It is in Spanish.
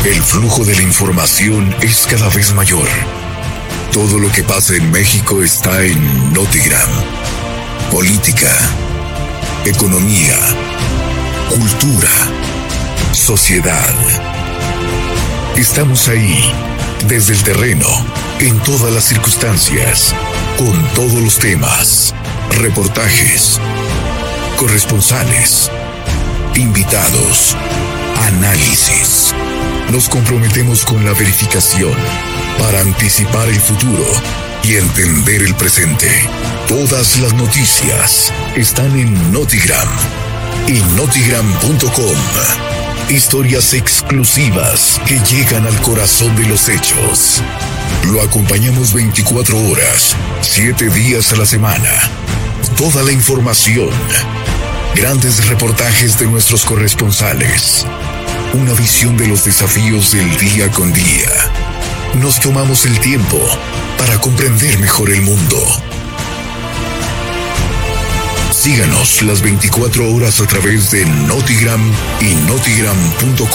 El flujo de la información es cada vez mayor. Todo lo que pasa en México está en Notigram. Política, economía, cultura, sociedad. Estamos ahí, desde el terreno, en todas las circunstancias, con todos los temas, reportajes, corresponsales, invitados, análisis. Nos comprometemos con la verificación para anticipar el futuro y entender el presente. Todas las noticias están en Notigram y notigram.com. Historias exclusivas que llegan al corazón de los hechos. Lo acompañamos 24 horas, 7 días a la semana. Toda la información. Grandes reportajes de nuestros corresponsales. Una visión de los desafíos del día con día. Nos tomamos el tiempo para comprender mejor el mundo. Síganos las 24 horas a través de Notigram y notigram.com.